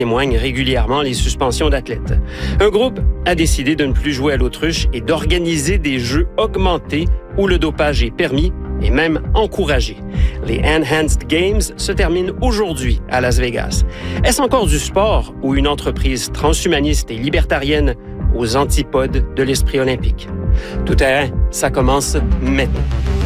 témoignent régulièrement les suspensions d'athlètes. Un groupe a décidé de ne plus jouer à l'autruche et d'organiser des jeux augmentés où le dopage est permis et même encouragé. Les Enhanced Games se terminent aujourd'hui à Las Vegas. Est-ce encore du sport ou une entreprise transhumaniste et libertarienne aux antipodes de l'esprit olympique? Tout terrain, ça commence maintenant.